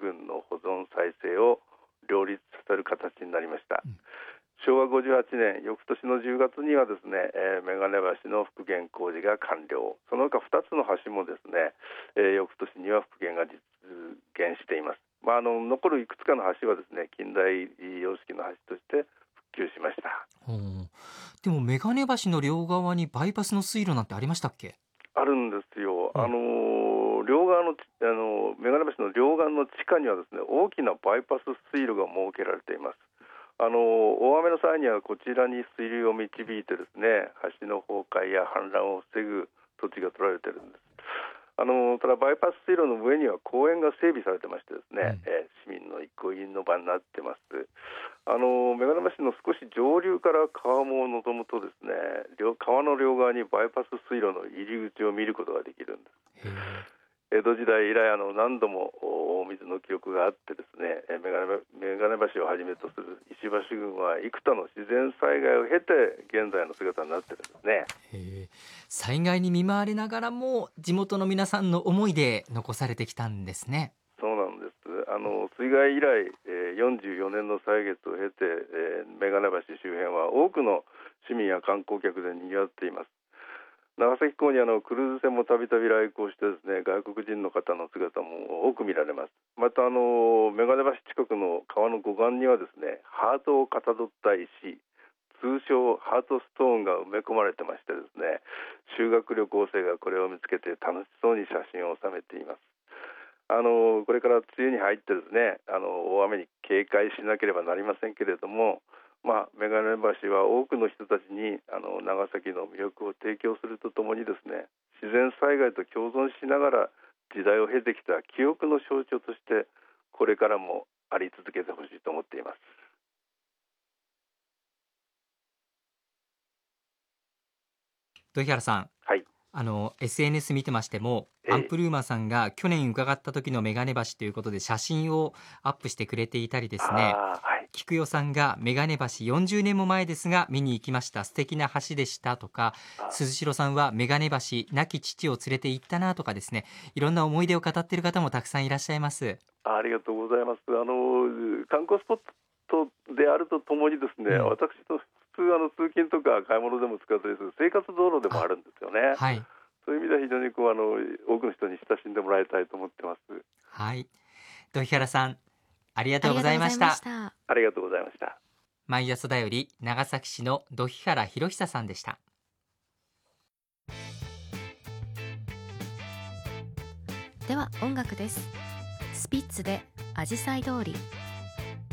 群の保存再生を両立させる形になりました。昭和58年、翌年の10月にはですね、眼鏡橋の復元工事が完了。その他2つの橋もですね、翌年には復元が実現しています。残るいくつかの橋はですね、近代様式の橋として復旧しました。 でも眼鏡橋の両側にバイパスの水路なんてありましたっけ？ あるんですよ。両側の眼鏡橋の両岸の地下にはですね、大きなバイパス水路が設けられています。大雨の際にはこちらに水流を導いてですね、橋の崩壊や氾濫を防ぐ土地が取られているんです。ただバイパス水路の上には公園が整備されてましてですね、市民の憩いの場になってます。眼鏡橋の少し上流から川面を望むとですね、川の両側にバイパス水路の入り口を見ることができるんです。江戸時代以来何度も大水の記録があってですね、眼鏡橋をはじめとする石橋郡は幾多の自然災害を経て現在の姿になっているんですね。 災害に見舞われながらも地元の皆さんの思いで残されてきたんですね。 そうなんです。水害以来、44年の歳月を経て、眼鏡橋周辺は多くの市民や観光客で賑わっています。長崎港にクルーズ船もたびたび来航してですね、外国人の方の姿も多く見られます。また眼鏡橋近くの川の護岸にはですね、ハートをかたどった石、通称ハートストーンが埋め込まれてましてですね、修学旅行生がこれを見つけて楽しそうに写真を収めています。これから梅雨に入ってですね、大雨に警戒しなければなりませんけれども、眼鏡橋は多くの人たちに長崎の魅力を提供するとともにですね、自然災害と共存しながら時代を経てきた記憶の象徴としてこれからもあり続けてほしいと思っています。 土井原さん、 はい、 SNS 見てましても、アンプルーマさんが去年伺った時の眼鏡橋ということで写真をアップしてくれていたりですね、菊代さんが眼鏡橋40年も前ですが見に行きました、素敵な橋でしたとか、鈴代さんは眼鏡橋亡き父を連れて行ったなとかですね、いろんな思い出を語っている方もたくさんいらっしゃいます。 ありがとうございます。観光スポットであるとともにですね、私と普通通勤とか買い物でも使ったりする生活道路でもあるんですよね。そういう意味では非常に多くの人に親しんでもらいたいと思ってます。 はい、土井原さんありがとうございました。 ありがとうございました。 毎朝だより長崎市の土井原博久さんでした。 では音楽です。スピッツでアジサイ通り。